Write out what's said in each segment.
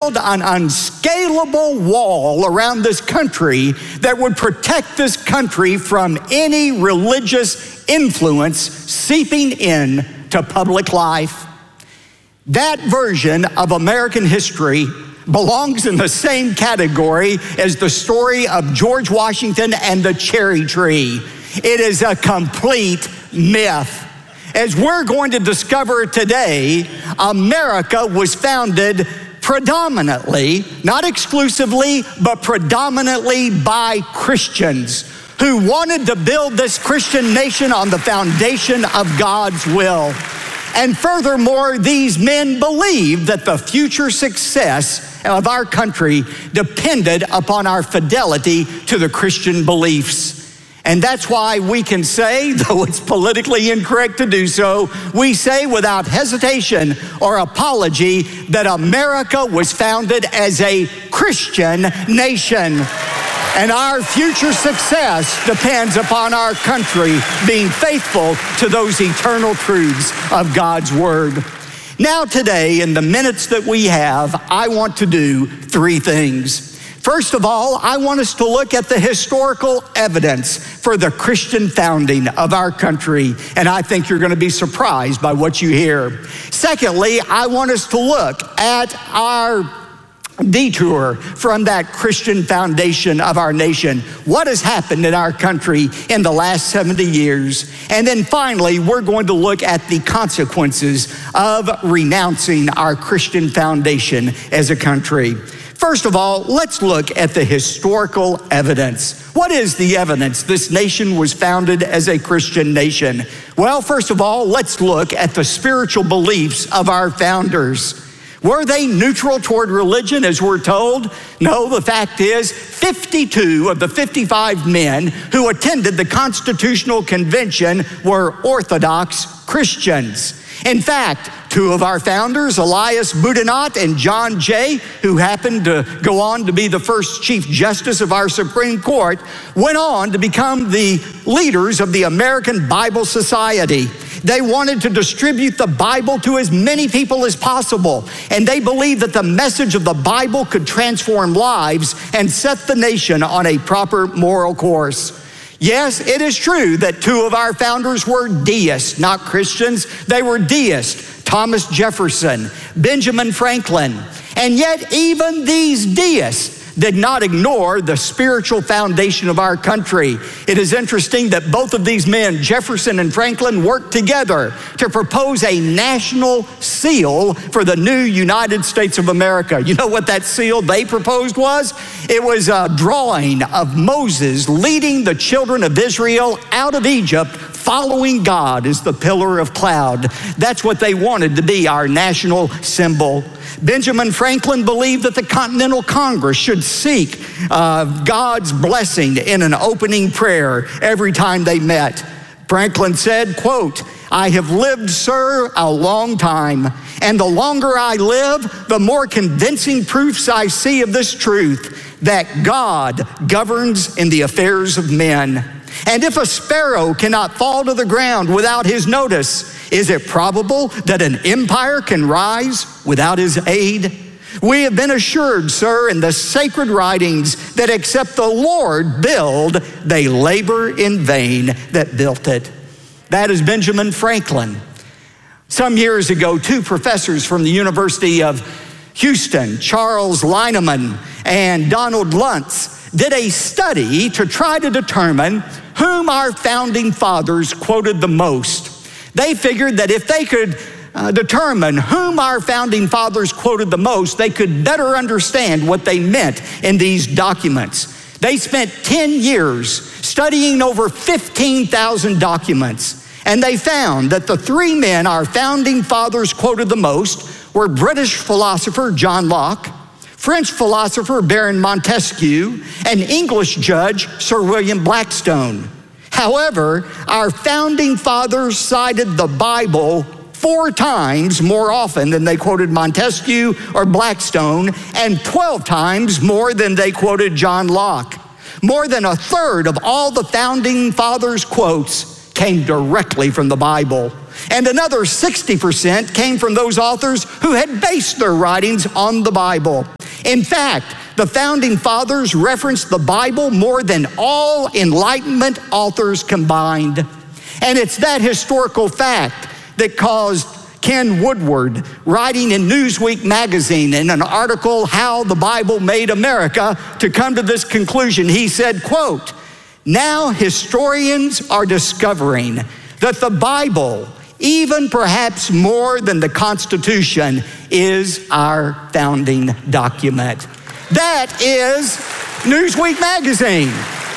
an unscalable wall around this country that would protect this country from any religious influence seeping in to public life. That version of American history belongs in the same category as the story of George Washington and the cherry tree. It is a complete myth. As we're going to discover today, America was founded predominantly, not exclusively, but predominantly by Christians who wanted to build this Christian nation on the foundation of God's will. And furthermore, these men believed that the future success of our country depended upon our fidelity to the Christian beliefs. And that's why we can say, though it's politically incorrect to do so, we say without hesitation or apology that America was founded as a Christian nation. And our future success depends upon our country being faithful to those eternal truths of God's Word. Now today, in the minutes that we have, I want to do three things. First of all, I want us to look at the historical evidence for the Christian founding of our country, and I think you're going to be surprised by what you hear. Secondly, I want us to look at our detour from that Christian foundation of our nation. What has happened in our country in the last 70 years? And then finally, we're going to look at the consequences of renouncing our Christian foundation as a country. First of all, let's look at the historical evidence. What is the evidence this nation was founded as a Christian nation? Well, first of all, let's look at the spiritual beliefs of our founders. Were they neutral toward religion, as we're told? No, the fact is 52 of the 55 men who attended the Constitutional Convention were Orthodox Christians. In fact, two of our founders, Elias Boudinot and John Jay, who happened to go on to be the first Chief Justice of our Supreme Court, went on to become the leaders of the American Bible Society. They wanted to distribute the Bible to as many people as possible, and they believed that the message of the Bible could transform lives and set the nation on a proper moral course. Yes, it is true that two of our founders were deists, not Christians. They were deists, Thomas Jefferson, Benjamin Franklin. And yet even these deists did not ignore the spiritual foundation of our country. It is interesting that both of these men, Jefferson and Franklin, worked together to propose a national seal for the new United States of America. You know what that seal they proposed was? It was a drawing of Moses leading the children of Israel out of Egypt, following God as the pillar of cloud. That's what they wanted to be our national symbol. Benjamin Franklin believed that the Continental Congress should seek God's blessing in an opening prayer every time they met. Franklin said, quote, "I have lived, sir, a long time, and the longer I live, the more convincing proofs I see of this truth, that God governs in the affairs of men. And if a sparrow cannot fall to the ground without his notice, is it probable that an empire can rise without his aid? We have been assured, sir, in the sacred writings that except the Lord build, they labor in vain that built it." That is Benjamin Franklin. Some years ago, two professors from the University of Houston, Charles Lineman and Donald Luntz, did a study to try to determine whom our founding fathers quoted the most. They figured that if they could determine whom our founding fathers quoted the most, they could better understand what they meant in these documents. They spent 10 years studying over 15,000 documents, and they found that the three men our founding fathers quoted the most were British philosopher John Locke, French philosopher Baron Montesquieu, and English judge Sir William Blackstone. However, our founding fathers cited the Bible 4 times more often than they quoted Montesquieu or Blackstone, and 12 times more than they quoted John Locke. More than a third of all the founding fathers' quotes came directly from the Bible. And another 60% came from those authors who had based their writings on the Bible. In fact, the founding fathers referenced the Bible more than all Enlightenment authors combined. And it's that historical fact that caused Ken Woodward, writing in Newsweek magazine in an article, How the Bible Made America, to come to this conclusion. He said, quote, "Now historians are discovering that the Bible, even perhaps more than the Constitution, is our founding document." That is Newsweek magazine.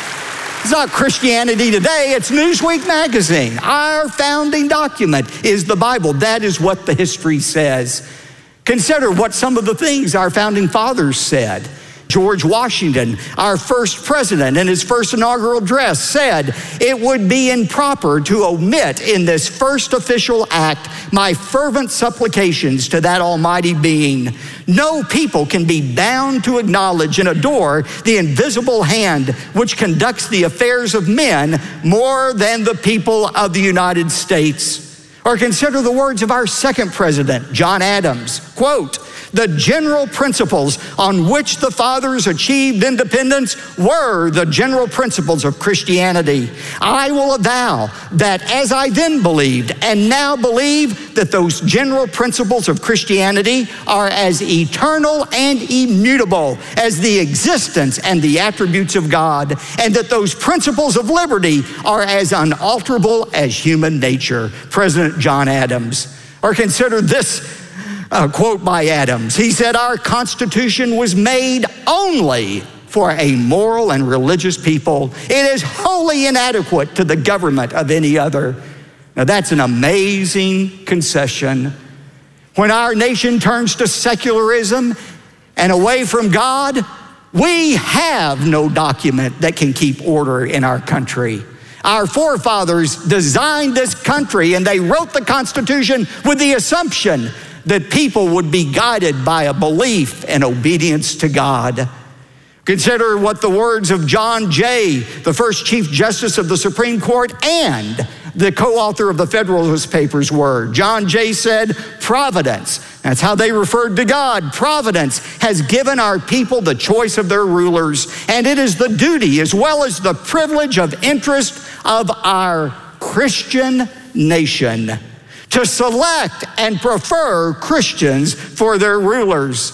It's not Christianity Today, it's Newsweek magazine. Our founding document is the Bible. That is what the history says. Consider what some of the things our founding fathers said. George Washington, our first president, in his first inaugural address said, "It would be improper to omit in this first official act my fervent supplications to that almighty being. No people can be bound to acknowledge and adore the invisible hand which conducts the affairs of men more than the people of the United States." Or consider the words of our second president, John Adams, quote, "The general principles on which the fathers achieved independence were the general principles of Christianity. I will avow that as I then believed and now believe that those general principles of Christianity are as eternal and immutable as the existence and the attributes of God, and that those principles of liberty are as unalterable as human nature." President John Adams. Or consider this quote by Adams. He said, "Our Constitution was made only for a moral and religious people. It is wholly inadequate to the government of any other." Now that's an amazing concession. When our nation turns to secularism and away from God, we have no document that can keep order in our country. Our forefathers designed this country and they wrote the Constitution with the assumption that people would be guided by a belief and obedience to God. Consider what the words of John Jay, the first Chief Justice of the Supreme Court and the co-author of the Federalist Papers were. John Jay said, "Providence," that's how they referred to God, "Providence has given our people the choice of their rulers, and it is the duty as well as the privilege of interest of our Christian nation to select and prefer Christians for their rulers."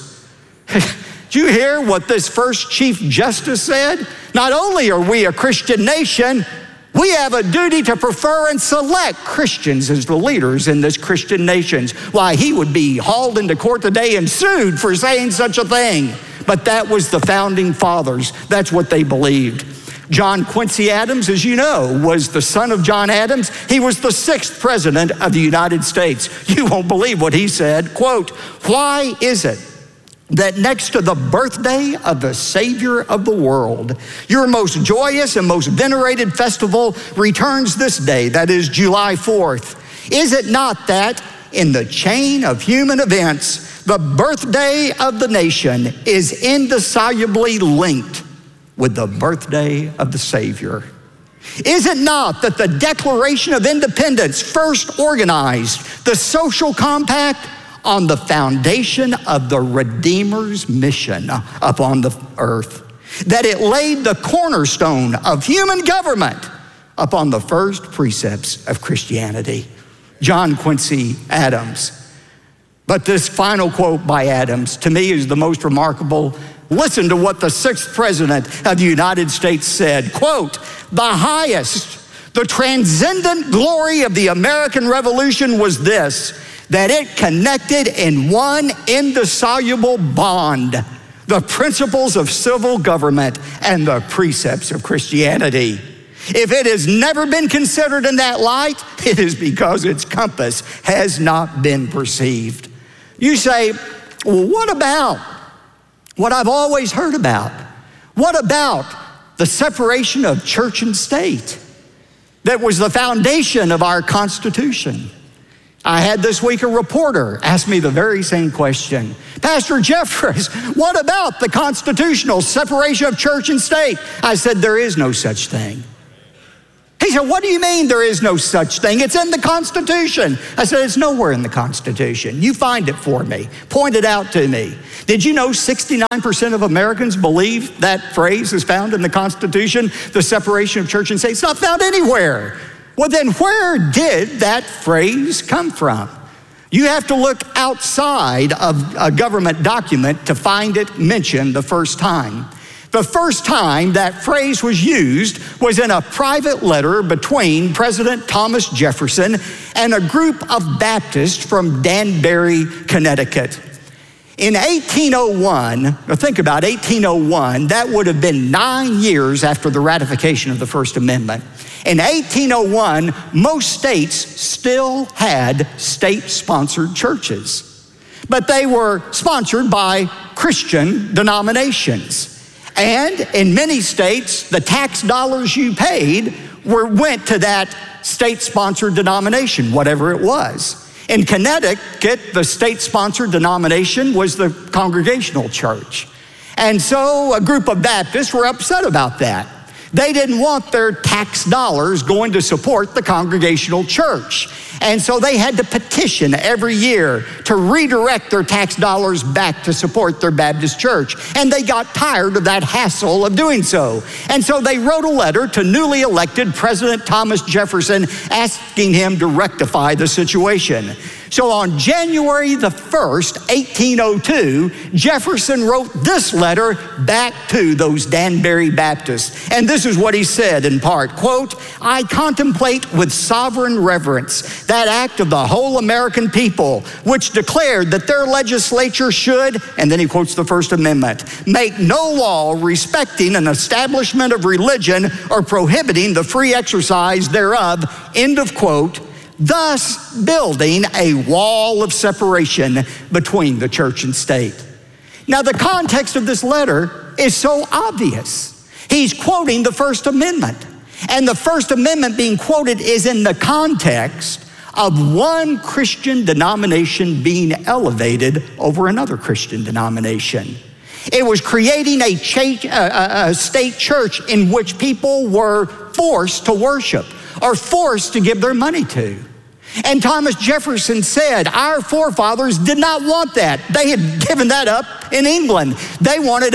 Did you hear what this first Chief Justice said? Not only are we a Christian nation, we have a duty to prefer and select Christians as the leaders in this Christian nation. Why, he would be hauled into court today and sued for saying such a thing. But that was the founding fathers. That's what they believed. John Quincy Adams, as you know, was the son of John Adams. He was the 6th president of the United States. You won't believe what he said. Quote, "Why is it that next to the birthday of the Savior of the world, your most joyous and most venerated festival returns this day, that is July 4th? Is it not that in the chain of human events, the birthday of the nation is indissolubly linked with the birthday of the Savior? Is it not that the Declaration of Independence first organized the social compact on the foundation of the Redeemer's mission upon the earth, that it laid the cornerstone of human government upon the first precepts of Christianity?" John Quincy Adams. But this final quote by Adams, to me, is the most remarkable. Listen to what the 6th president of the United States said, quote, "The highest, the transcendent glory of the American Revolution was this, that it connected in one indissoluble bond the principles of civil government and the precepts of Christianity. If it has never been considered in that light, it is because its compass has not been perceived." You say, well, what about what I've always heard about? What about the separation of church and state that was the foundation of our Constitution? I had this week a reporter ask me the very same question. "Pastor Jeffress, what about the constitutional separation of church and state?" I said, there is no such thing. He said, what do you mean there is no such thing? It's in the Constitution. I said, it's nowhere in the Constitution. You find it for me. Point it out to me. Did you know 69% of Americans believe that phrase is found in the Constitution, the separation of church and state? It's not found anywhere. Well, then where did that phrase come from? You have to look outside of a government document to find it mentioned the first time. The first time that phrase was used was in a private letter between President Thomas Jefferson and a group of Baptists from Danbury, Connecticut. In 1801, think about 1801, that would have been 9 years after the ratification of the First Amendment. In 1801, most states still had state-sponsored churches, but they were sponsored by Christian denominations. And in many states, the tax dollars you paid went to that state-sponsored denomination, whatever it was. In Connecticut, the state-sponsored denomination was the Congregational Church. And so a group of Baptists were upset about that. They didn't want their tax dollars going to support the Congregational Church. And so they had to petition every year to redirect their tax dollars back to support their Baptist church. And they got tired of that hassle of doing so. And so they wrote a letter to newly elected President Thomas Jefferson asking him to rectify the situation. So on January the 1st, 1802, Jefferson wrote this letter back to those Danbury Baptists. And this is what he said in part, quote, I contemplate with sovereign reverence that act of the whole American people, which declared that their legislature should, and then he quotes the First Amendment, make no law respecting an establishment of religion or prohibiting the free exercise thereof, end of quote, thus building a wall of separation between the church and state. Now, the context of this letter is so obvious. He's quoting the First Amendment, and the First Amendment being quoted is in the context of one Christian denomination being elevated over another Christian denomination. It was creating a state church in which people were forced to worship or forced to give their money to. And Thomas Jefferson said, our forefathers did not want that. They had given that up in England. They wanted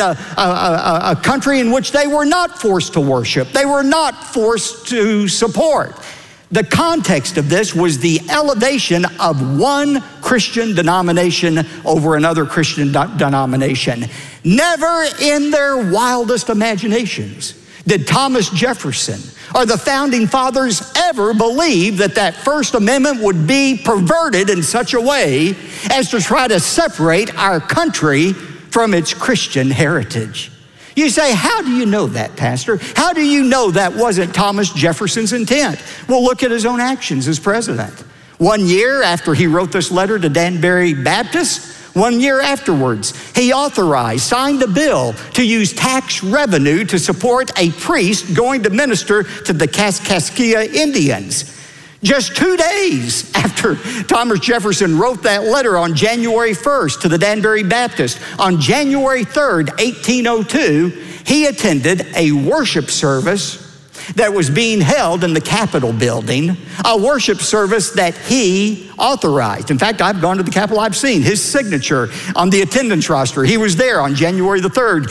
a country in which they were not forced to worship. They were not forced to support. The context of this was the elevation of one Christian denomination over another Christian denomination. Never in their wildest imaginations did Thomas Jefferson or the founding fathers ever believe that that First Amendment would be perverted in such a way as to try to separate our country from its Christian heritage. You say, how do you know that, Pastor? How do you know that wasn't Thomas Jefferson's intent? Well, look at his own actions as president. 1 year after he wrote this letter to Danbury Baptist, 1 year afterwards, he signed a bill to use tax revenue to support a priest going to minister to the Kaskaskia Indians. Just 2 days after Thomas Jefferson wrote that letter on January 1st to the Danbury Baptist, on January 3rd, 1802, he attended a worship service that was being held in the Capitol building, a worship service that he authorized. In fact, I've gone to the Capitol, I've seen his signature on the attendance roster. He was there on January the 3rd,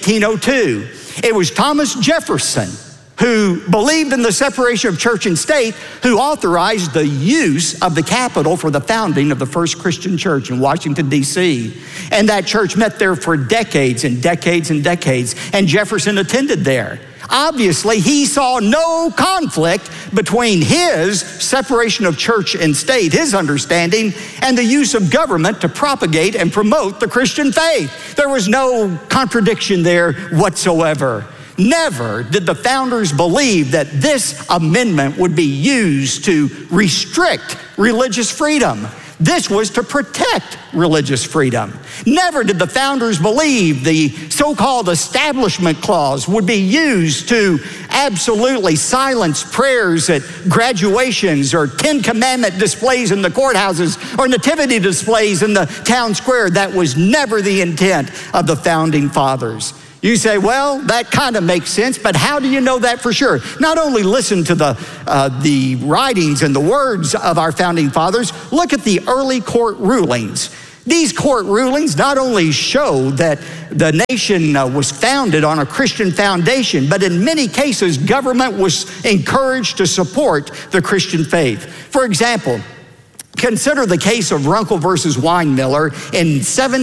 1802. It was Thomas Jefferson who believed in the separation of church and state, who authorized the use of the Capitol for the founding of the first Christian church in Washington, D.C. And that church met there for decades and decades and decades, and Jefferson attended there. Obviously, he saw no conflict between his separation of church and state, his understanding, and the use of government to propagate and promote the Christian faith. There was no contradiction there whatsoever. Never did the founders believe that this amendment would be used to restrict religious freedom. This was to protect religious freedom. Never did the founders believe the so-called Establishment Clause would be used to absolutely silence prayers at graduations or Ten Commandment displays in the courthouses or nativity displays in the town square. That was never the intent of the founding fathers. You say, well, that kind of makes sense, but how do you know that for sure? Not only listen to the writings and the words of our founding fathers, look at the early court rulings. These court rulings not only show that the nation was founded on a Christian foundation, but in many cases, government was encouraged to support the Christian faith. For example, consider the case of Runkle versus Weinmiller in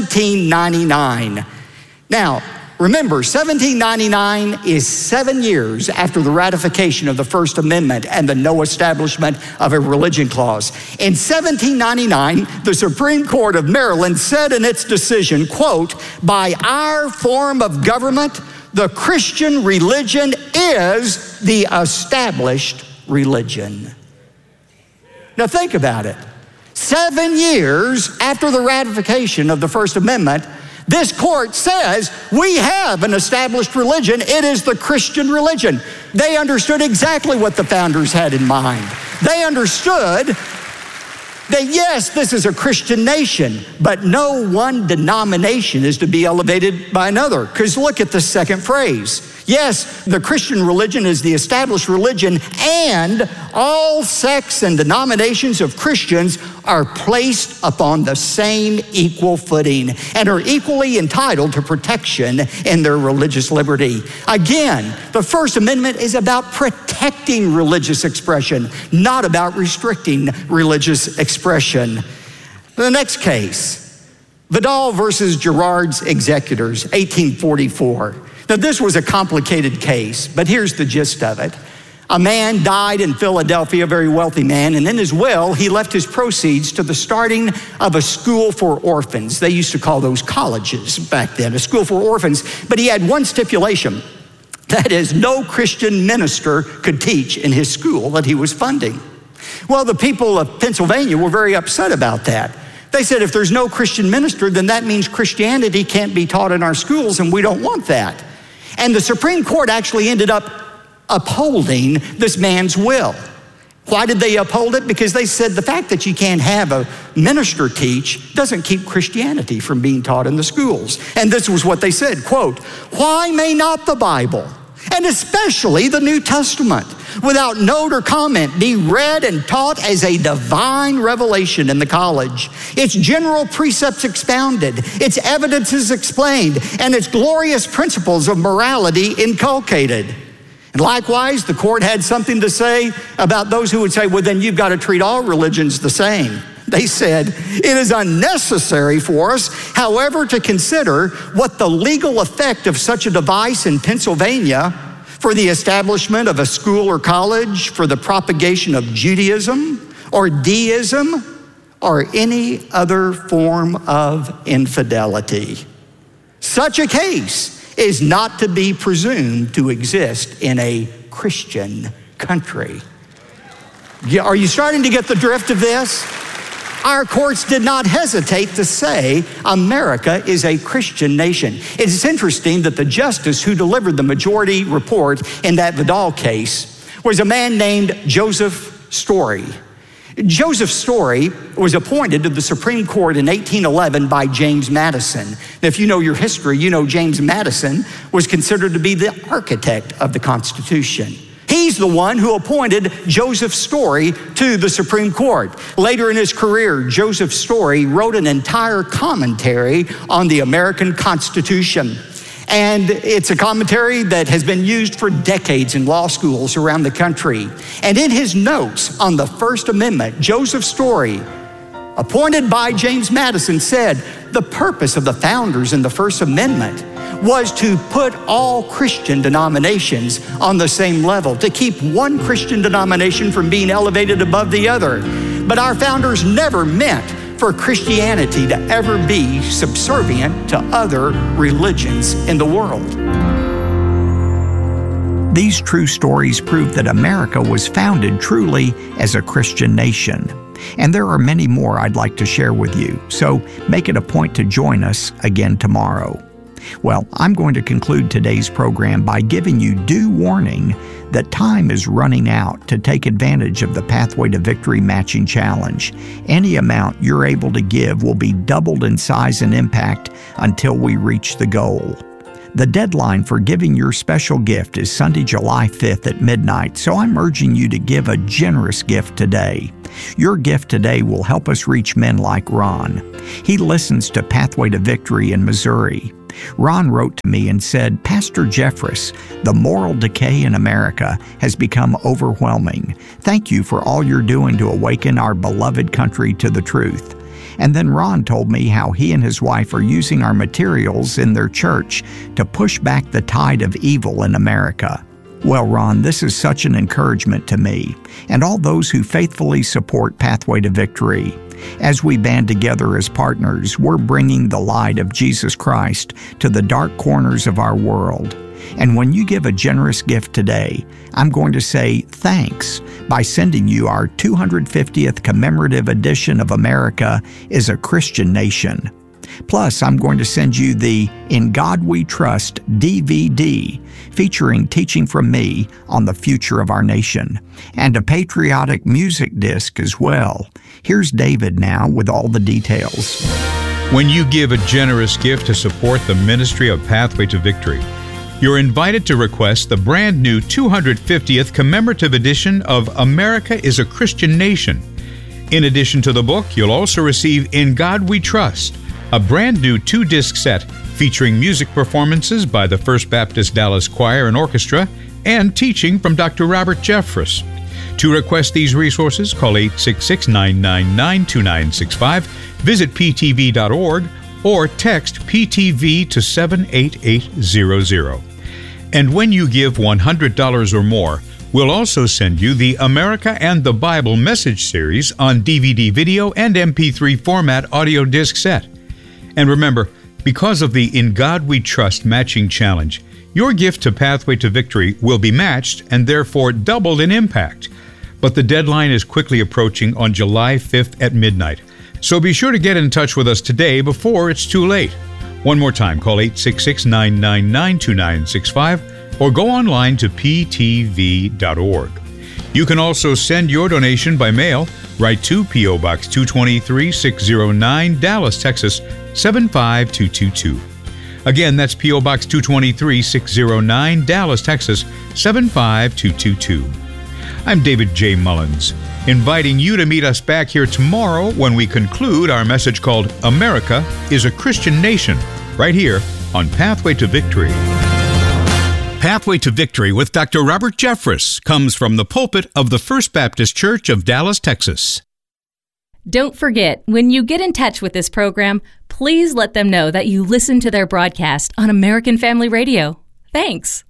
1799. Now, remember, 1799 is 7 years after the ratification of the First Amendment and the no establishment of a religion clause. In 1799, the Supreme Court of Maryland said in its decision, quote, "By our form of government, the Christian religion is the established religion." Now think about it. 7 years after the ratification of the First Amendment, this court says we have an established religion. It is the Christian religion. They understood exactly what the founders had in mind. They understood that yes, this is a Christian nation, but no one denomination is to be elevated by another. Because look at the second phrase. Yes, the Christian religion is the established religion, and all sects and denominations of Christians are placed upon the same equal footing and are equally entitled to protection in their religious liberty. Again, the First Amendment is about protecting religious expression, not about restricting religious expression. The next case, Vidal versus Girard's Executors, 1844. Now, this was a complicated case, but here's the gist of it. A man died in Philadelphia, a very wealthy man, and in his will, he left his proceeds to the starting of a school for orphans. They used to call those colleges back then, a school for orphans, but he had one stipulation. That is, no Christian minister could teach in his school that he was funding. Well, the people of Pennsylvania were very upset about that. They said, if there's no Christian minister, then that means Christianity can't be taught in our schools, and we don't want that. And the Supreme Court actually ended up upholding this man's will. Why did they uphold it? Because they said the fact that you can't have a minister teach doesn't keep Christianity from being taught in the schools. And this was what they said, quote, "Why may not the Bible, and especially the New Testament, without note or comment, be read and taught as a divine revelation in the college, its general precepts expounded, its evidences explained, and its glorious principles of morality inculcated?" And likewise, the court had something to say about those who would say, well, then you've got to treat all religions the same. They said, it is unnecessary for us, however, to consider what the legal effect of such a device in Pennsylvania for the establishment of a school or college, for the propagation of Judaism or deism or any other form of infidelity. Such a case is not to be presumed to exist in a Christian country. Are you starting to get the drift of this? Our courts did not hesitate to say America is a Christian nation. It's interesting that the justice who delivered the majority report in that Vidal case was a man named Joseph Story. Joseph Story was appointed to the Supreme Court in 1811 by James Madison. Now, if you know your history, you know James Madison was considered to be the architect of the Constitution. He's the one who appointed Joseph Story to the Supreme Court. Later in his career, Joseph Story wrote an entire commentary on the American Constitution. And it's a commentary that has been used for decades in law schools around the country. And in his notes on the First Amendment, Joseph Story, appointed by James Madison, said the purpose of the founders in the First Amendment was to put all Christian denominations on the same level, to keep one Christian denomination from being elevated above the other. But our founders never meant for Christianity to ever be subservient to other religions in the world. These true stories prove that America was founded truly as a Christian nation. And there are many more I'd like to share with you, so make it a point to join us again tomorrow. Well, I'm going to conclude today's program by giving you due warning that time is running out to take advantage of the Pathway to Victory Matching Challenge. Any amount you're able to give will be doubled in size and impact until we reach the goal. The deadline for giving your special gift is Sunday, July 5th at midnight, so I'm urging you to give a generous gift today. Your gift today will help us reach men like Ron. He listens to Pathway to Victory in Missouri. Ron wrote to me and said, Pastor Jeffress, the moral decay in America has become overwhelming. Thank you for all you're doing to awaken our beloved country to the truth. And then Ron told me how he and his wife are using our materials in their church to push back the tide of evil in America. Well, Ron, this is such an encouragement to me and all those who faithfully support Pathway to Victory. As we band together as partners, we're bringing the light of Jesus Christ to the dark corners of our world. And when you give a generous gift today, I'm going to say thanks by sending you our 250th commemorative edition of America is a Christian Nation. Plus, I'm going to send you the In God We Trust DVD featuring teaching from me on the future of our nation, and a patriotic music disc as well. Here's David now with all the details. When you give a generous gift to support the ministry of Pathway to Victory, you're invited to request the brand new 250th commemorative edition of America is a Christian Nation. In addition to the book, you'll also receive In God We Trust, a brand new 2-disc set featuring music performances by the First Baptist Dallas Choir and Orchestra and teaching from Dr. Robert Jeffress. To request these resources, call 866-999-2965, visit ptv.org, or text PTV to 78800. And when you give $100 or more, we'll also send you the America and the Bible message series on DVD, video, and MP3 format audio disc set. And remember, because of the In God We Trust matching challenge, your gift to Pathway to Victory will be matched and therefore doubled in impact. But the deadline is quickly approaching on July 5th at midnight. So be sure to get in touch with us today before it's too late. One more time, call 866-999-2965 or go online to ptv.org. You can also send your donation by mail. Write to P.O. Box 223-609, Dallas, Texas, 75222. Again, that's P.O. Box 223-609, Dallas, Texas, 75222. I'm David J. Mullins, inviting you to meet us back here tomorrow when we conclude our message called America is a Christian Nation, right here on Pathway to Victory. Pathway to Victory with Dr. Robert Jeffress comes from the pulpit of the First Baptist Church of Dallas, Texas. Don't forget, when you get in touch with this program, please let them know that you listen to their broadcast on American Family Radio. Thanks.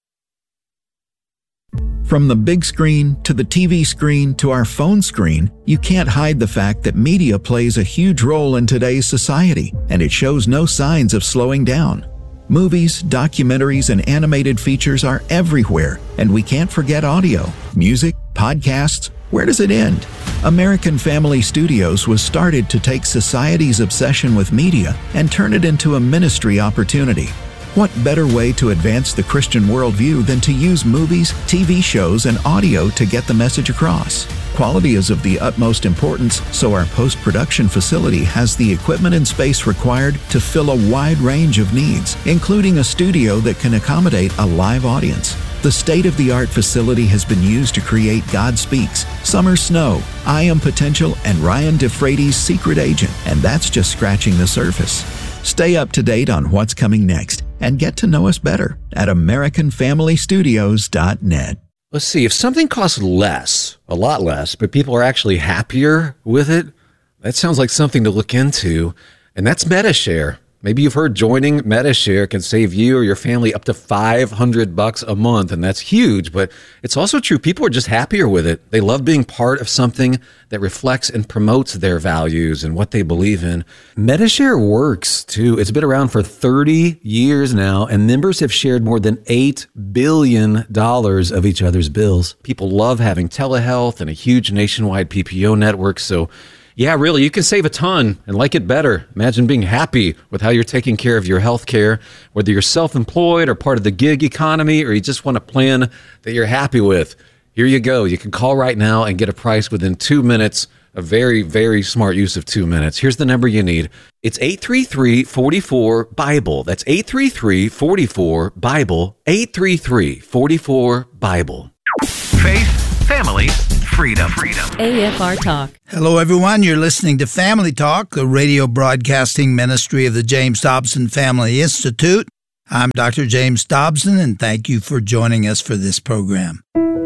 From the big screen to the TV screen to our phone screen, you can't hide the fact that media plays a huge role in today's society, and it shows no signs of slowing down. Movies, documentaries, and animated features are everywhere, and we can't forget audio, music, podcasts. Where does it end? American Family Studios was started to take society's obsession with media and turn it into a ministry opportunity. What better way to advance the Christian worldview than to use movies, TV shows, and audio to get the message across? Quality is of the utmost importance, so our post-production facility has the equipment and space required to fill a wide range of needs, including a studio that can accommodate a live audience. The state-of-the-art facility has been used to create God Speaks, Summer Snow, I Am Potential, and Ryan DeFrady's Secret Agent, and that's just scratching the surface. Stay up to date on what's coming next and get to know us better at AmericanFamilyStudios.net. Let's see, if something costs less, a lot less, but people are actually happier with it, that sounds like something to look into, and that's Medi-Share. Maybe you've heard joining Medi-Share can save you or your family up to $500 a month, and that's huge, but it's also true. People are just happier with it. They love being part of something that reflects and promotes their values and what they believe in. Medi-Share works, too. It's been around for 30 years now, and members have shared more than $8 billion of each other's bills. People love having telehealth and a huge nationwide PPO network, so yeah, really, you can save a ton and like it better. Imagine being happy with how you're taking care of your health care, whether you're self-employed or part of the gig economy, or you just want a plan that you're happy with. Here you go. You can call right now and get a price within 2 minutes. A very, very smart use of 2 minutes. Here's the number you need. It's 833-44-BIBLE. That's 833-44-BIBLE. 833-44-BIBLE. Faith, family, freedom. AFR Talk. Hello, everyone. You're listening to Family Talk, the radio broadcasting ministry of the James Dobson Family Institute. I'm Dr. James Dobson, and thank you for joining us for this program.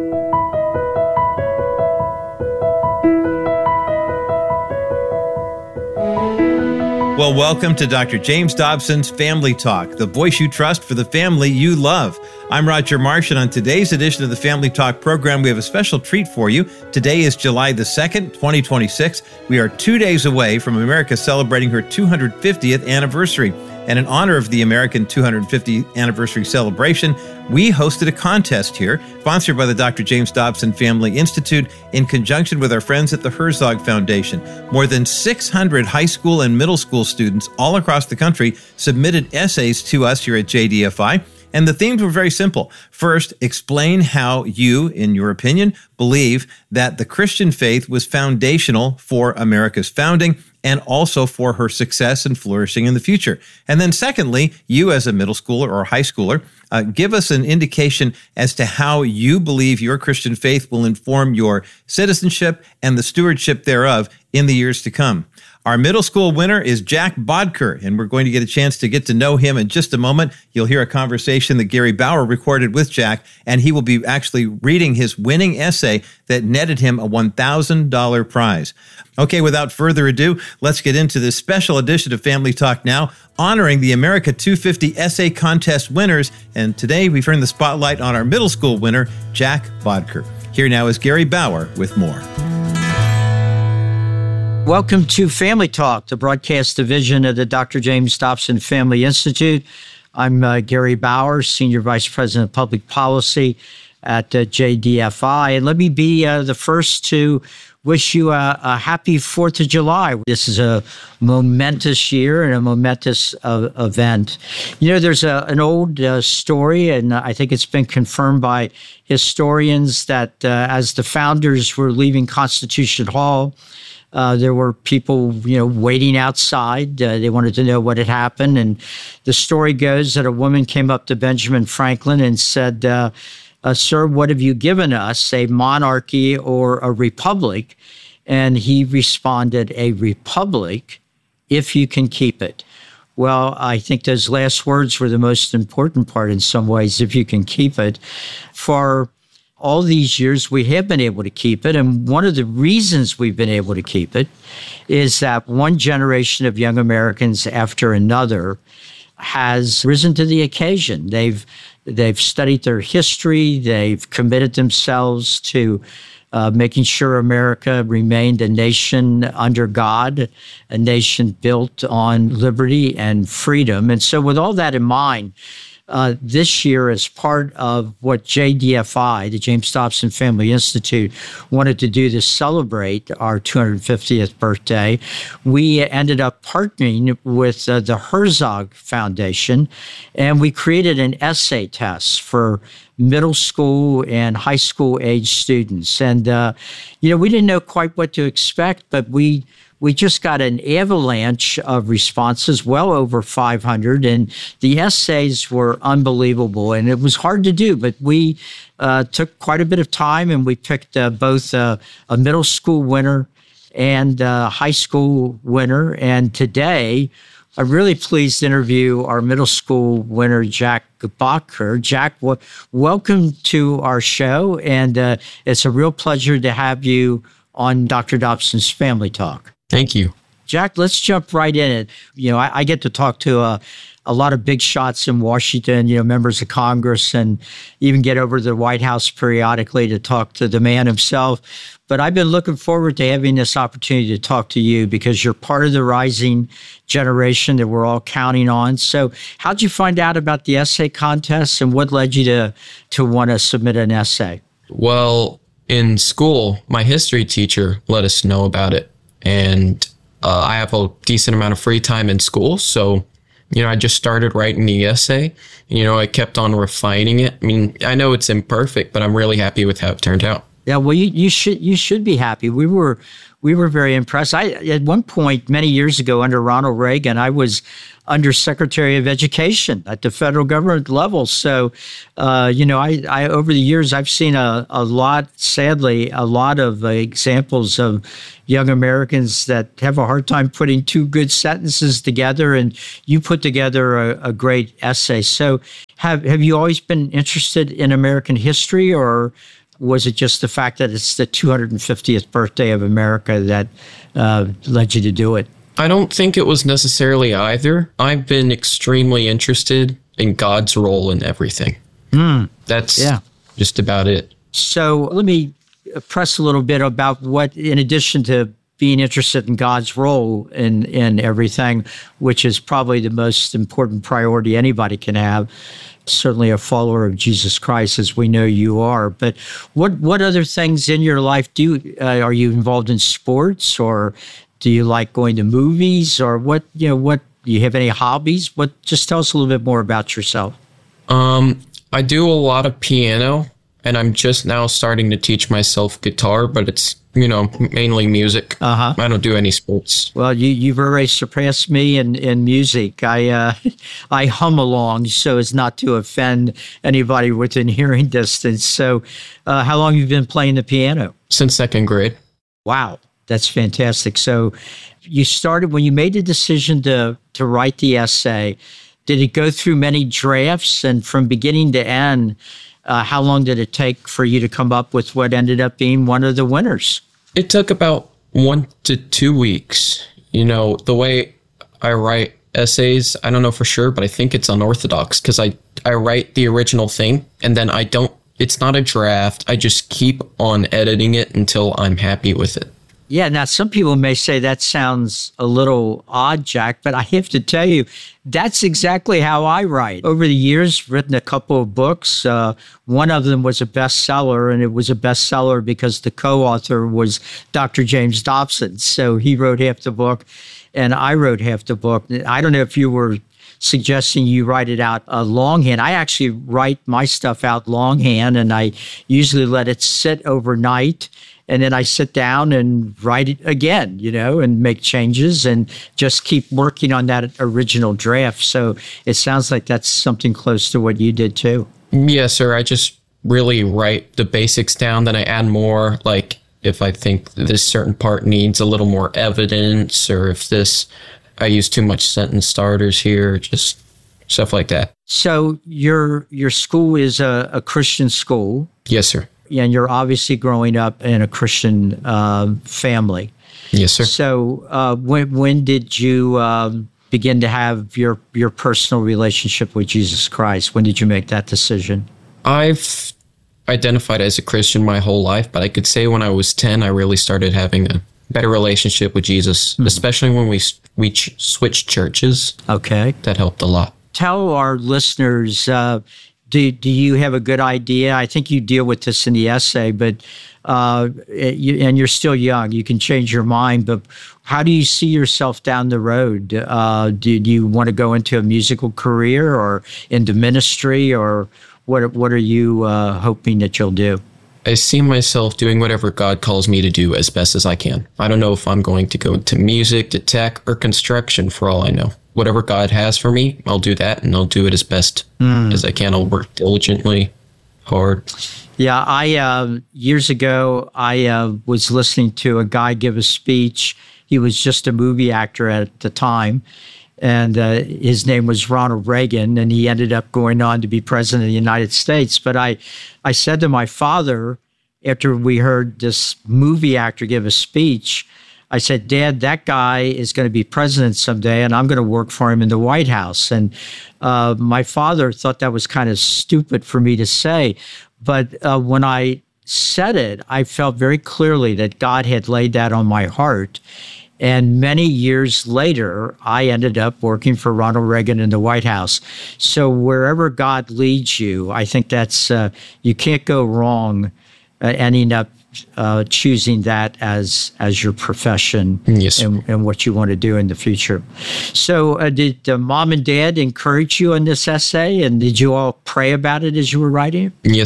Well, welcome to Dr. James Dobson's Family Talk, the voice you trust for the family you love. I'm Roger Marsh, and on today's edition of the Family Talk program, we have a special treat for you. Today is July the 2nd, 2026. We are 2 days away from America celebrating her 250th anniversary. And in honor of the American 250th anniversary celebration, we hosted a contest here, sponsored by the Dr. James Dobson Family Institute in conjunction with our friends at the Herzog Foundation. More than 600 high school and middle school students all across the country submitted essays to us here at JDFI. And the themes were very simple. First, explain how you, in your opinion, believe that the Christian faith was foundational for America's founding and also for her success and flourishing in the future. And then secondly, you as a middle schooler or high schooler, give us an indication as to how you believe your Christian faith will inform your citizenship and the stewardship thereof in the years to come. Our middle school winner is Jack Bodker, and we're going to get a chance to get to know him in just a moment. You'll hear a conversation that Gary Bauer recorded with Jack, and he will be actually reading his winning essay that netted him a $1,000 prize. Okay, without further ado, let's get into this special edition of Family Talk now, honoring the America 250 Essay Contest winners. And today we turn the spotlight on our middle school winner, Jack Bodker. Here now is Gary Bauer with more. Welcome to Family Talk, the broadcast division of the Dr. James Dobson Family Institute. I'm Gary Bauer, Senior Vice President of Public Policy at JDFI. And let me be the first to wish you a happy 4th of July. This is a momentous year and a momentous event. You know, there's an old story, and I think it's been confirmed by historians that as the founders were leaving Constitution Hall, there were people, waiting outside. They wanted to know what had happened. And the story goes that a woman came up to Benjamin Franklin and said, "Sir, what have you given us, a monarchy or a republic?" And he responded, "A republic, if you can keep it." Well, I think those last words were the most important part in some ways, if you can keep it. For all these years, we have been able to keep it. And one of the reasons we've been able to keep it is that one generation of young Americans after another has risen to the occasion. They've studied their history. They've committed themselves to making sure America remained a nation under God, a nation built on liberty and freedom. And so with all that in mind, this year, as part of what JDFI, the James Dobson Family Institute, wanted to do to celebrate our 250th birthday, we ended up partnering with the Herzog Foundation, and we created an essay test for middle school and high school age students. And, we didn't know quite what to expect, but we just got an avalanche of responses, well over 500, and the essays were unbelievable. And it was hard to do, but we took quite a bit of time, and we picked both a middle school winner and a high school winner. And today, I'm really pleased to interview our middle school winner, Jack Bodker. Jack, welcome to our show, and it's a real pleasure to have you on Dr. Dobson's Family Talk. Thank you. Jack, let's jump right in it. I get to talk to a lot of big shots in Washington, members of Congress, and even get over to the White House periodically to talk to the man himself. But I've been looking forward to having this opportunity to talk to you because you're part of the rising generation that we're all counting on. So how'd you find out about the essay contest, and what led you to want to submit an essay? Well, in school, my history teacher let us know about it. And I have a decent amount of free time in school. So, I just started writing the essay. I kept on refining it. I mean, I know it's imperfect, but I'm really happy with how it turned out. Yeah, well, you should be happy. We were very impressed. At one point many years ago under Ronald Reagan, I was Undersecretary of Education at the federal government level. So, I over the years I've seen a lot of examples of young Americans that have a hard time putting two good sentences together, and you put together a great essay. So, have you always been interested in American history, or was it just the fact that it's the 250th birthday of America that led you to do it? I don't think it was necessarily either. I've been extremely interested in God's role in everything. That's just about it. So let me press a little bit about what, in addition to being interested in God's role in everything, which is probably the most important priority anybody can have, certainly a follower of Jesus Christ, as we know you are. But what other things in your life are you involved in sports, or do you like going to movies, or what do you have any hobbies? Just tell us a little bit more about yourself. I do a lot of piano, and I'm just now starting to teach myself guitar, but it's, mainly music. I don't do any sports. Well, you've already surpassed me in music. I hum along so as not to offend anybody within hearing distance. So how long have you been playing the piano? Since second grade. Wow, that's fantastic. So you started, when you made the decision to write the essay, did it go through many drafts? And from beginning to end, how long did it take for you to come up with what ended up being one of the winners? It took about 1 to 2 weeks. The way I write essays, I don't know for sure, but I think it's unorthodox because I write the original thing and then it's not a draft. I just keep on editing it until I'm happy with it. Yeah, now some people may say that sounds a little odd, Jack, but I have to tell you, that's exactly how I write. Over the years, written a couple of books. One of them was a bestseller, and it was a bestseller because the co-author was Dr. James Dobson. So he wrote half the book, and I wrote half the book. I don't know if you were suggesting you write it out longhand. I actually write my stuff out longhand, and I usually let it sit overnight. And then I sit down and write it again, and make changes and just keep working on that original draft. So it sounds like that's something close to what you did too. Yes, sir. I just really write the basics down, then I add more, like if I think this certain part needs a little more evidence, or if I use too much sentence starters here, just stuff like that. So your school is a Christian school. Yes, sir. And you're obviously growing up in a Christian family. Yes, sir. So when did you begin to have your personal relationship with Jesus Christ? When did you make that decision? I've identified as a Christian my whole life, but I could say when I was 10, I really started having a better relationship with Jesus, especially when we switched churches. Okay. That helped a lot. Tell our listeners, do you have a good idea? I think you deal with this in the essay, but and you're still young. You can change your mind, but how do you see yourself down the road? Do you want to go into a musical career or into ministry, or what are you hoping that you'll do? I see myself doing whatever God calls me to do as best as I can. I don't know if I'm going to go into music, to tech, or construction for all I know. Whatever God has for me, I'll do that, and I'll do it as best as I can. I'll work diligently, hard. Yeah, I years ago, I was listening to a guy give a speech. He was just a movie actor at the time, and his name was Ronald Reagan, and he ended up going on to be president of the United States. But I said to my father, after we heard this movie actor give a speech, I said, Dad, that guy is going to be president someday, and I'm going to work for him in the White House. And my father thought that was kind of stupid for me to say. But when I said it, I felt very clearly that God had laid that on my heart. And many years later, I ended up working for Ronald Reagan in the White House. So wherever God leads you, I think that's, you can't go wrong ending up choosing that as your profession. Yes. and what you want to do in the future. So did Mom and Dad encourage you in this essay, and did you all pray about it as you were writing it? Yes, sir.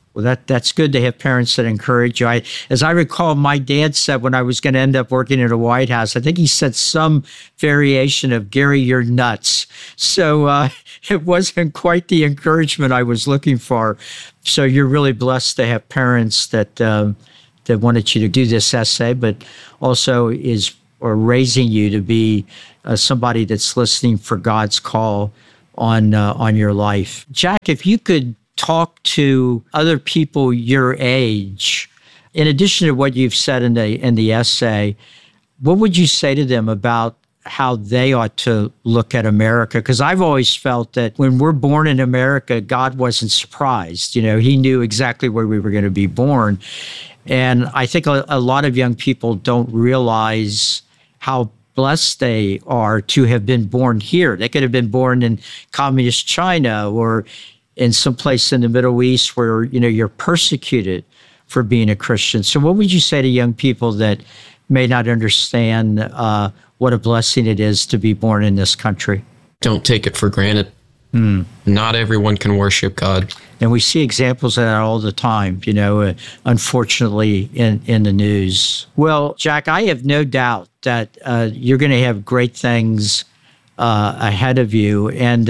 Well, that's good to have parents that encourage you. As I recall, my dad said when I was going to end up working at a White House, I think he said some variation of, Gary, you're nuts. So it wasn't quite the encouragement I was looking for. So you're really blessed to have parents that wanted you to do this essay, but also are raising you to be somebody that's listening for God's call on your life. Jack, if you could talk to other people your age, in addition to what you've said in the essay, what would you say to them about how they ought to look at America? Because I've always felt that when we're born in America, God wasn't surprised. He knew exactly where we were going to be born. And I think a lot of young people don't realize how blessed they are to have been born here. They could have been born in communist China or in some place in the Middle East where, you're persecuted for being a Christian. So what would you say to young people that may not understand what a blessing it is to be born in this country? Don't take it for granted. Not everyone can worship God. And we see examples of that all the time, unfortunately, in the news. Well, Jack, I have no doubt that you're going to have great things ahead of you. And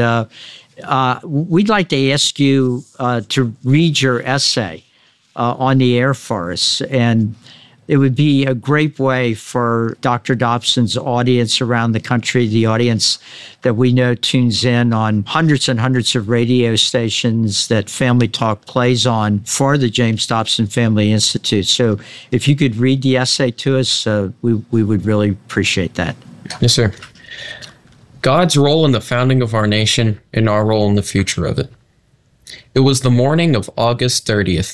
we'd like to ask you to read your essay on the air for us. And it would be a great way for Dr. Dobson's audience around the country, the audience that we know tunes in on hundreds and hundreds of radio stations that Family Talk plays on for the James Dobson Family Institute. So if you could read the essay to us, we would really appreciate that. Yes, sir. God's role in the founding of our nation and our role in the future of it. It was the morning of August 30th,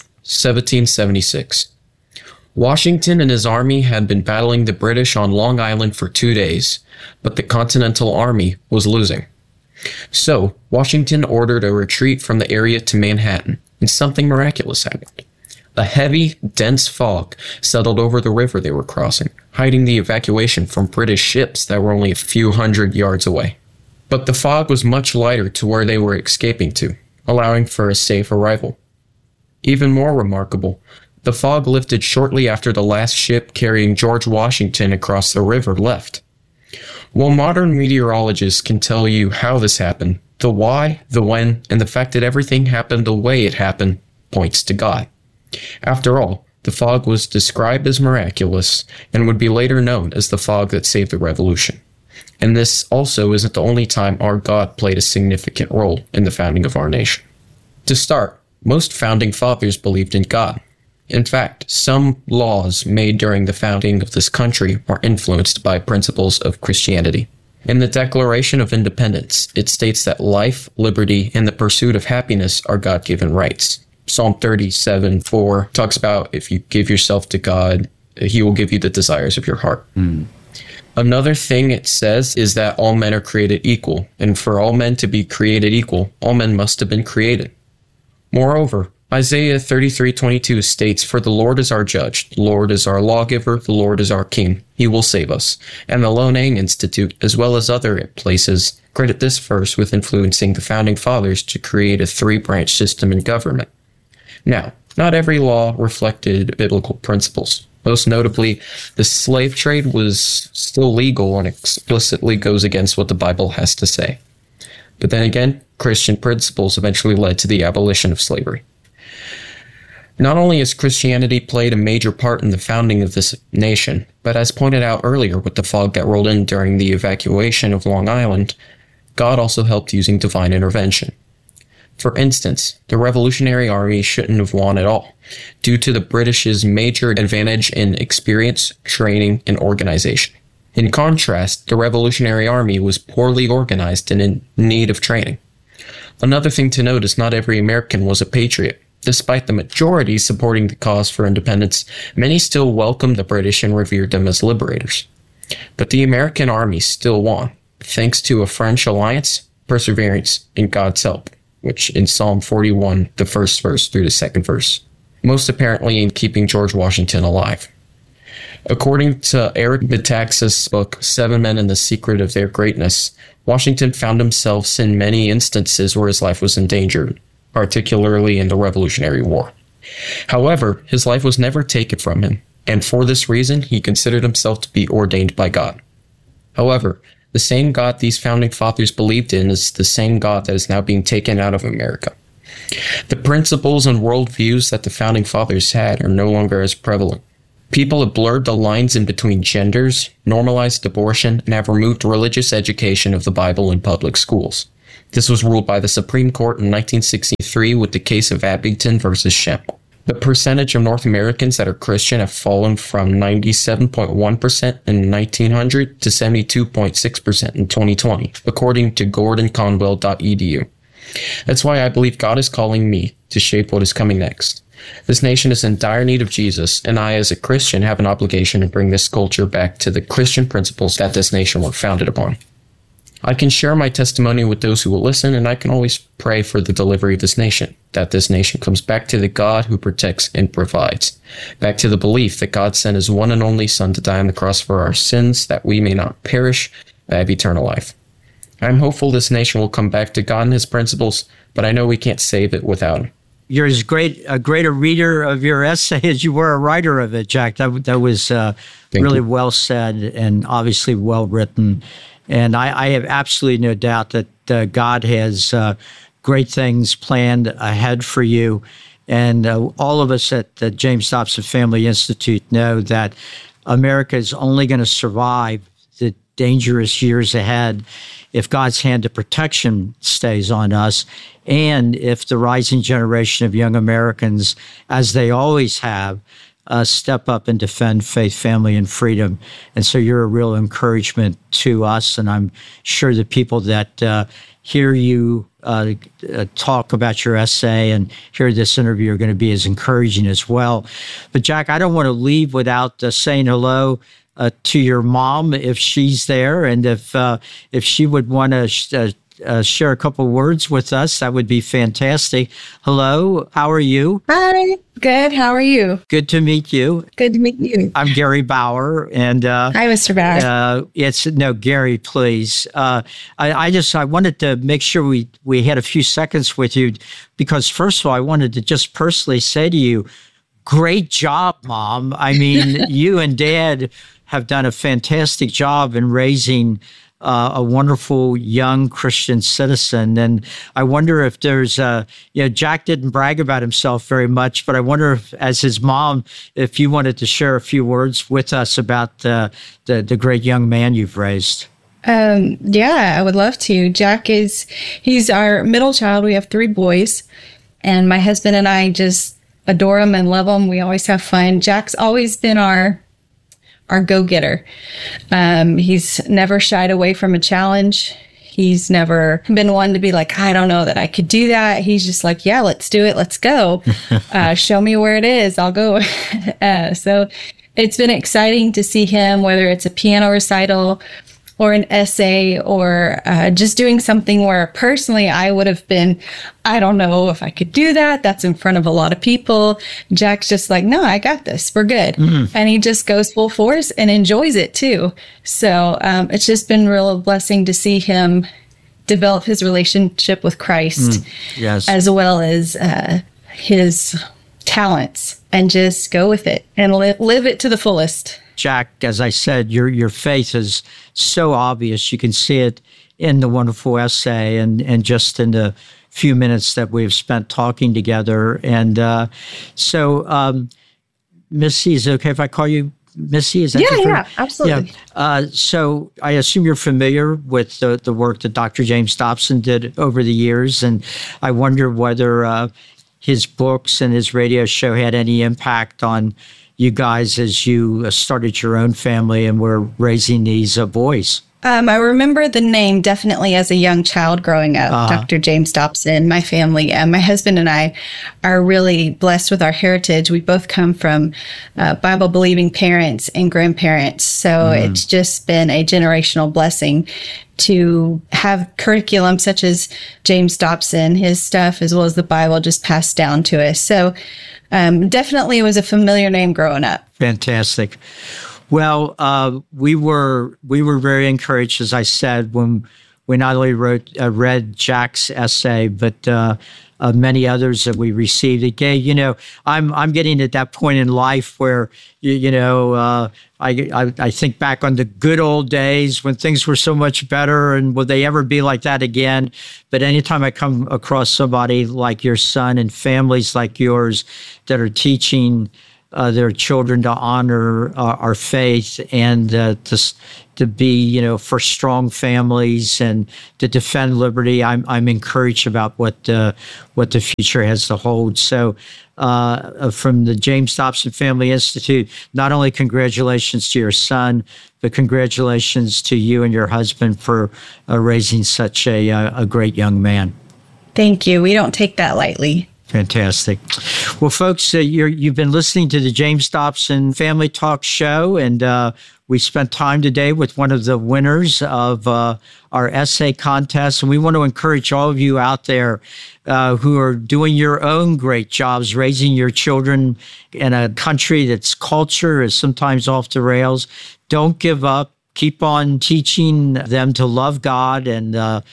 1776. Washington and his army had been battling the British on Long Island for 2 days, but the Continental Army was losing. So, Washington ordered a retreat from the area to Manhattan, and something miraculous happened. A heavy, dense fog settled over the river they were crossing, hiding the evacuation from British ships that were only a few hundred yards away. But the fog was much lighter to where they were escaping to, allowing for a safe arrival. Even more remarkable, the fog lifted shortly after the last ship carrying George Washington across the river left. While modern meteorologists can tell you how this happened, the why, the when, and the fact that everything happened the way it happened points to God. After all, the fog was described as miraculous and would be later known as the fog that saved the revolution. And this also isn't the only time our God played a significant role in the founding of our nation. To start, most founding fathers believed in God. In fact, some laws made during the founding of this country are influenced by principles of Christianity. In the Declaration of Independence, it states that life, liberty, and the pursuit of happiness are God-given rights. Psalm 37:4 talks about if you give yourself to God, He will give you the desires of your heart. Another thing it says is that all men are created equal, and for all men to be created equal, all men must have been created. Moreover, Isaiah 33:22 states, "For the Lord is our judge, the Lord is our lawgiver, the Lord is our king. He will save us." And the Loan Institute, as well as other places, credit this verse with influencing the founding fathers to create a 3-branch system in government. Now, not every law reflected biblical principles. Most notably, the slave trade was still legal and explicitly goes against what the Bible has to say. But then again, Christian principles eventually led to the abolition of slavery. Not only has Christianity played a major part in the founding of this nation, but as pointed out earlier with the fog that rolled in during the evacuation of Long Island, God also helped using divine intervention. For instance, the Revolutionary Army shouldn't have won at all, due to the British's major advantage in experience, training, and organization. In contrast, the Revolutionary Army was poorly organized and in need of training. Another thing to note is not every American was a patriot. Despite the majority supporting the cause for independence, many still welcomed the British and revered them as liberators. But the American army still won, thanks to a French alliance, perseverance, and God's help, which in Psalm 41, the first verse through the second verse, most apparently in keeping George Washington alive. According to Eric Metaxas' book, 7 Men and the Secret of Their Greatness, Washington found himself in many instances where his life was endangered, particularly in the Revolutionary War. However, his life was never taken from him, and for this reason, he considered himself to be ordained by God. However, the same God these founding fathers believed in is the same God that is now being taken out of America. The principles and worldviews that the founding fathers had are no longer as prevalent. People have blurred the lines in between genders, normalized abortion, and have removed religious education of the Bible in public schools. This was ruled by the Supreme Court in 1963 with the case of Abington versus Shem. The percentage of North Americans that are Christian have fallen from 97.1% in 1900 to 72.6% in 2020, according to GordonConwell.edu. That's why I believe God is calling me to shape what is coming next. This nation is in dire need of Jesus, and I, as a Christian, have an obligation to bring this culture back to the Christian principles that this nation was founded upon. I can share my testimony with those who will listen, and I can always pray for the delivery of this nation, that this nation comes back to the God who protects and provides, back to the belief that God sent his one and only Son to die on the cross for our sins, that we may not perish, but have eternal life. I'm hopeful this nation will come back to God and his principles, but I know we can't save it without him. You're as great a reader of your essay as you were a writer of it, Jack. That was really well said and obviously well written. And I have absolutely no doubt that God has great things planned ahead for you. And all of us at the James Dobson Family Institute know that America is only going to survive the dangerous years ahead if God's hand of protection stays on us, and if the rising generation of young Americans, as they always have, step up and defend faith, family, and freedom. And so you're a real encouragement to us, and I'm sure the people that hear you talk about your essay and hear this interview are going to be as encouraging as well. But Jack, I don't want to leave without saying hello to your mom, if she's there, and if she would want to share a couple words with us, that would be fantastic. Hello, how are you? Hi, good. How are you? Good to meet you. Good to meet you. I'm Gary Bauer, and hi, Mr. Bauer. Gary, please. I wanted to make sure we had a few seconds with you, because first of all, I wanted to just personally say to you, great job, Mom. I mean, you and Dad have done a fantastic job in raising a wonderful young Christian citizen. And I wonder if there's Jack didn't brag about himself very much, but I wonder if, as his mom, if you wanted to share a few words with us about the great young man you've raised. Yeah, I would love to. Jack he's our middle child. We have 3 boys, and my husband and I just adore him and love him. We always have fun. Jack's always been our go-getter. He's never shied away from a challenge. He's never been one to be like, I don't know that I could do that. He's just like, yeah, let's do it. Let's go. Show me where it is. I'll go. So it's been exciting to see him, whether it's a piano recital or an essay or just doing something where personally I would have been, I don't know if I could do that. That's in front of a lot of people. Jack's just like, no, I got this. We're good. Mm-hmm. And he just goes full force and enjoys it too. So it's just been a real blessing to see him develop his relationship with Christ, yes, as well as his talents, and just go with it and live it to the fullest. Jack, as I said, your faith is so obvious. You can see it in the wonderful essay and just in the few minutes that we've spent talking together. And so, Missy, is it okay if I call you Missy? Is that yeah, absolutely. Yeah. So I assume you're familiar with the work that Dr. James Dobson did over the years, and I wonder whether his books and his radio show had any impact on you guys as you started your own family and were raising these boys. I remember the name definitely as a young child growing up, Dr. James Dobson. My family, my husband and I are really blessed with our heritage. We both come from Bible-believing parents and grandparents. So it's just been a generational blessing to have curriculum such as James Dobson, his stuff, as well as the Bible just passed down to us. So definitely it was a familiar name growing up. Fantastic. Well, we were very encouraged, as I said, when we not only read Jack's essay, but many others that we received. Again, I'm getting at that point in life where, I think back on the good old days when things were so much better, and will they ever be like that again? But anytime I come across somebody like your son and families like yours that are teaching their children to honor our faith and to be, for strong families and to defend liberty, I'm encouraged about what the future has to hold. So, from the James Dobson Family Institute, not only congratulations to your son, but congratulations to you and your husband for raising such a great young man. Thank you. We don't take that lightly. Fantastic. Well, folks, you've been listening to the James Dobson Family Talk Show, and we spent time today with one of the winners of our essay contest. And we want to encourage all of you out there who are doing your own great jobs, raising your children in a country that's culture is sometimes off the rails. Don't give up. Keep on teaching them to love God and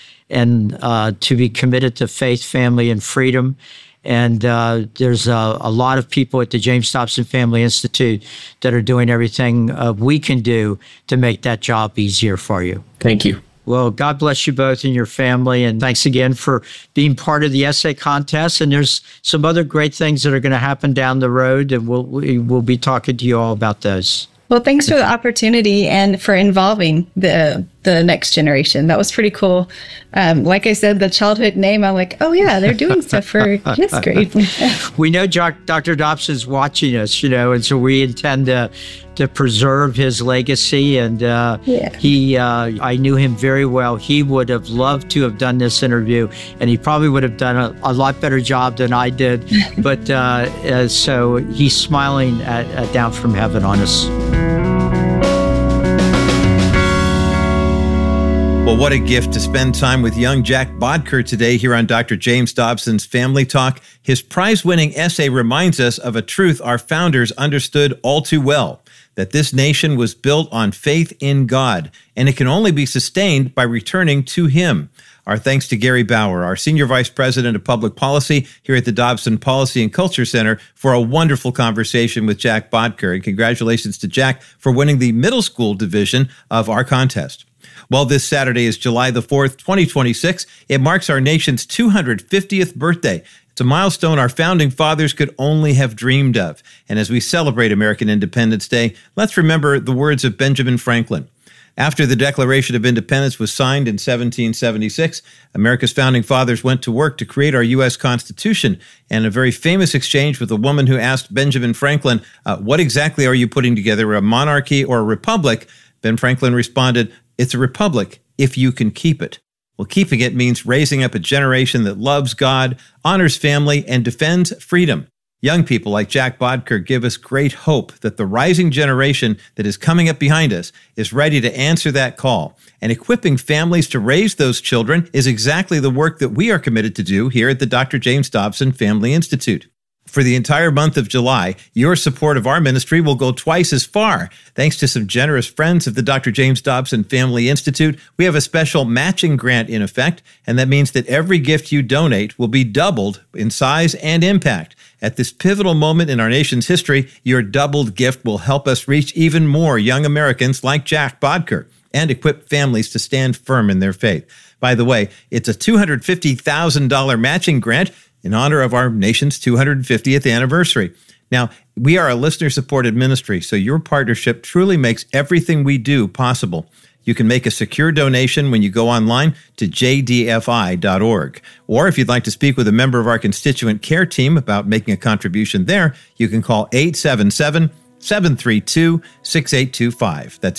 to be committed to faith, family, and freedom. And there's a lot of people at the James Dobson Family Institute that are doing everything we can do to make that job easier for you. Thank you. Well, God bless you both and your family. And thanks again for being part of the essay contest. And there's some other great things that are going to happen down the road. And we'll be talking to you all about those. Well, thanks for the opportunity and for involving the next generation. That was pretty cool. Like I said, the childhood name, I'm like, oh yeah, they're doing stuff for his grade. We know Dr. Dobson's watching us, and so we intend to preserve his legacy. And I knew him very well. He would have loved to have done this interview, and he probably would have done a lot better job than I did. But so he's smiling down from heaven on us. Well, what a gift to spend time with young Jack Bodker today here on Dr. James Dobson's Family Talk. His prize-winning essay reminds us of a truth our founders understood all too well, that this nation was built on faith in God, and it can only be sustained by returning to Him. Our thanks to Gary Bauer, our Senior Vice President of Public Policy here at the Dobson Policy and Culture Center, for a wonderful conversation with Jack Bodker. And congratulations to Jack for winning the middle school division of our contest. Well, this Saturday is July the 4th, 2026. It marks our nation's 250th birthday. It's a milestone our founding fathers could only have dreamed of. And as we celebrate American Independence Day, let's remember the words of Benjamin Franklin. After the Declaration of Independence was signed in 1776, America's founding fathers went to work to create our U.S. Constitution. And a very famous exchange with a woman who asked Benjamin Franklin, what exactly are you putting together, a monarchy or a republic? Ben Franklin responded, it's a republic if you can keep it. Well, keeping it means raising up a generation that loves God, honors family, and defends freedom. Young people like Jack Bodker give us great hope that the rising generation that is coming up behind us is ready to answer that call. And equipping families to raise those children is exactly the work that we are committed to do here at the Dr. James Dobson Family Institute. For the entire month of July, your support of our ministry will go twice as far. Thanks to some generous friends of the Dr. James Dobson Family Institute, we have a special matching grant in effect, and that means that every gift you donate will be doubled in size and impact. At this pivotal moment in our nation's history, your doubled gift will help us reach even more young Americans like Jack Bodker and equip families to stand firm in their faith. By the way, it's a $250,000 matching grant in honor of our nation's 250th anniversary. Now, we are a listener-supported ministry, so your partnership truly makes everything we do possible. You can make a secure donation when you go online to jdfi.org. Or if you'd like to speak with a member of our constituent care team about making a contribution there, you can call 877-732-6825. That's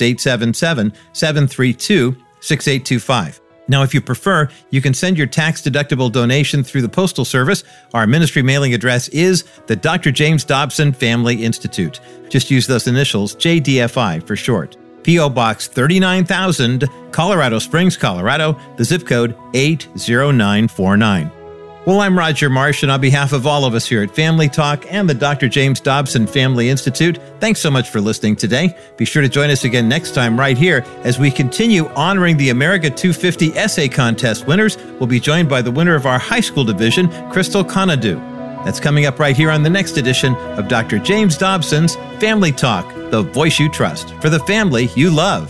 877-732-6825. Now, if you prefer, you can send your tax-deductible donation through the Postal Service. Our ministry mailing address is the Dr. James Dobson Family Institute. Just use those initials, JDFI for short. P.O. Box 39,000, Colorado Springs, Colorado, the zip code 80949. Well, I'm Roger Marsh, and on behalf of all of us here at Family Talk and the Dr. James Dobson Family Institute, thanks so much for listening today. Be sure to join us again next time right here as we continue honoring the America 250 Essay Contest winners. We'll be joined by the winner of our high school division, Crystal Conadu. That's coming up right here on the next edition of Dr. James Dobson's Family Talk, the voice you trust for the family you love.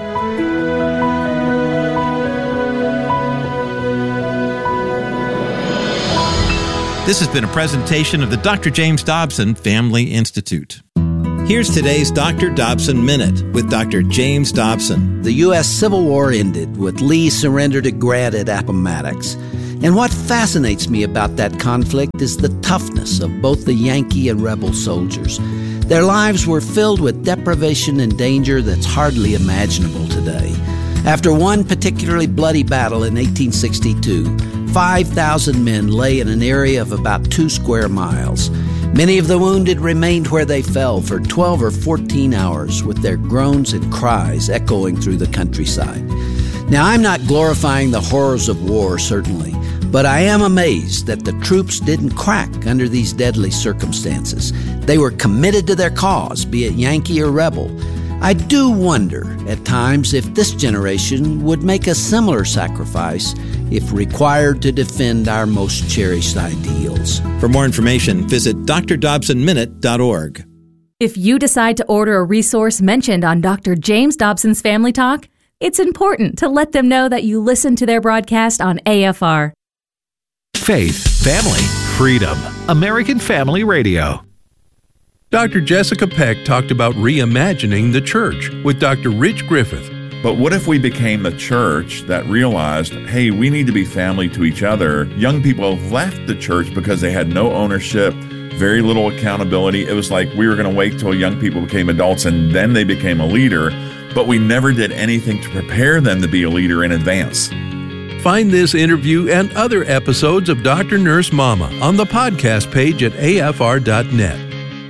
This has been a presentation of the Dr. James Dobson Family Institute. Here's today's Dr. Dobson Minute with Dr. James Dobson. The U.S. Civil War ended with Lee surrendered to Grant at Appomattox. And what fascinates me about that conflict is the toughness of both the Yankee and rebel soldiers. Their lives were filled with deprivation and danger that's hardly imaginable today. After one particularly bloody battle in 1862, 5,000 men lay in an area of about 2 square miles. Many of the wounded remained where they fell for 12 or 14 hours with their groans and cries echoing through the countryside. Now, I'm not glorifying the horrors of war, certainly, but I am amazed that the troops didn't crack under these deadly circumstances. They were committed to their cause, be it Yankee or rebel. I do wonder at times if this generation would make a similar sacrifice if required to defend our most cherished ideals. For more information, visit drdobsonminute.org. If you decide to order a resource mentioned on Dr. James Dobson's Family Talk, it's important to let them know that you listen to their broadcast on AFR. Faith, family, freedom. American Family Radio. Dr. Jessica Peck talked about reimagining the church with Dr. Rich Griffith. But what if we became a church that realized, hey, we need to be family to each other? Young people left the church because they had no ownership, very little accountability. It was like we were going to wait till young people became adults and then they became a leader, but we never did anything to prepare them to be a leader in advance. Find this interview and other episodes of Dr. Nurse Mama on the podcast page at afr.net.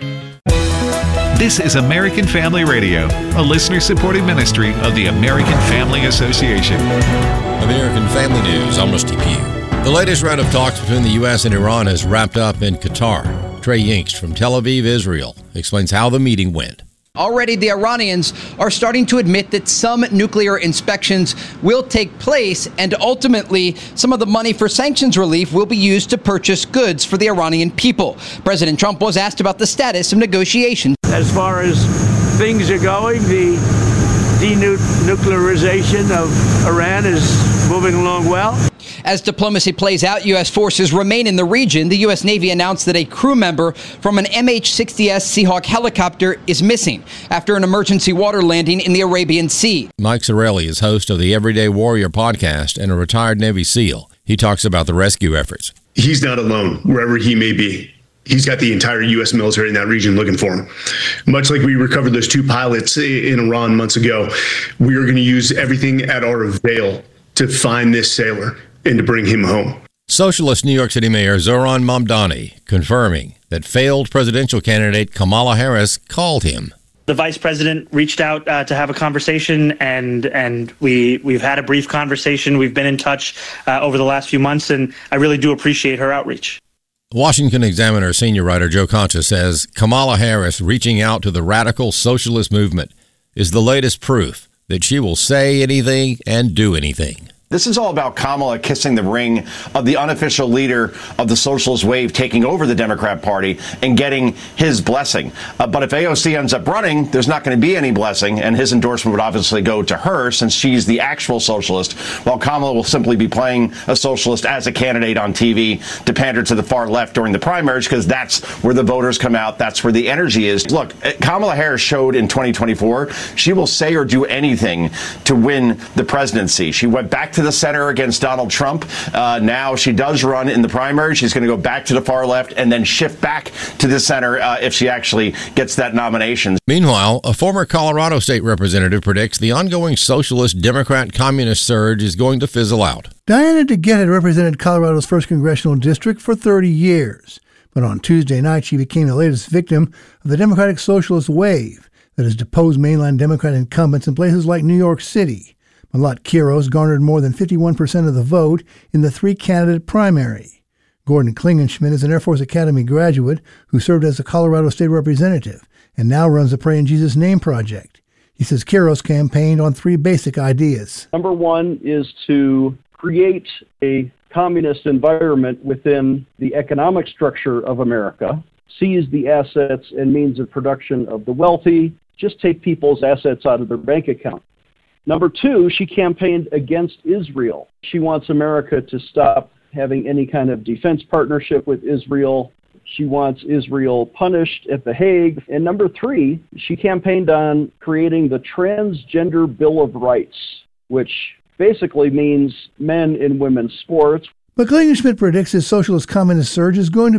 This is American Family Radio, a listener-supported ministry of the American Family Association. American Family News, I'm Rusty Pugh. The latest round of talks between the U.S. and Iran has wrapped up in Qatar. Trey Yingst from Tel Aviv, Israel, explains how the meeting went. Already, the Iranians are starting to admit that some nuclear inspections will take place, and ultimately, some of the money for sanctions relief will be used to purchase goods for the Iranian people. President Trump was asked about the status of negotiations. As far as things are going, the denuclearization of Iran is moving along well. As diplomacy plays out, U.S. forces remain in the region. The U.S. Navy announced that a crew member from an MH-60S Seahawk helicopter is missing after an emergency water landing in the Arabian Sea. Mike Sorelli is host of the Everyday Warrior podcast and a retired Navy SEAL. He talks about the rescue efforts. He's not alone, wherever he may be. He's got the entire U.S. military in that region looking for him. Much like we recovered those 2 pilots in Iran months ago, we are going to use everything at our avail to find this sailor and to bring him home. Socialist New York City Mayor Zohran Mamdani confirming that failed presidential candidate Kamala Harris called him. The vice president reached out to have a conversation, and we've had a brief conversation. We've been in touch over the last few months, and I really do appreciate her outreach. Washington Examiner senior writer Joe Concha says Kamala Harris reaching out to the radical socialist movement is the latest proof that she will say anything and do anything. This is all about Kamala kissing the ring of the unofficial leader of the socialist wave taking over the Democrat Party and getting his blessing. But if AOC ends up running, there's not going to be any blessing, and his endorsement would obviously go to her since she's the actual socialist, while Kamala will simply be playing a socialist as a candidate on TV to pander to the far left during the primaries, because that's where the voters come out. That's where the energy is. Look, Kamala Harris showed in 2024 she will say or do anything to win the presidency. She went back to the center against Donald Trump. Now she does run in the primary. She's going to go back to the far left and then shift back to the center if she actually gets that nomination. Meanwhile, a former Colorado state representative predicts the ongoing socialist Democrat communist surge is going to fizzle out. Diana DeGette had represented Colorado's 1st Congressional District for 30 years. But on Tuesday night, she became the latest victim of the Democratic Socialist wave that has deposed mainline Democrat incumbents in places like New York City. Malat Quiros garnered more than 51% of the vote in the 3-candidate primary. Gordon Klingenschmidt is an Air Force Academy graduate who served as a Colorado State Representative and now runs the Pray in Jesus' Name Project. He says Kairos campaigned on 3 basic ideas. Number one is to create a communist environment within the economic structure of America, seize the assets and means of production of the wealthy, just take people's assets out of their bank account. Number two, she campaigned against Israel. She wants America to stop having any kind of defense partnership with Israel. She wants Israel punished at The Hague. And number three, she campaigned on creating the Transgender Bill of Rights, which basically means men in women's sports. But Klingenschmidt predicts his socialist communist surge is going to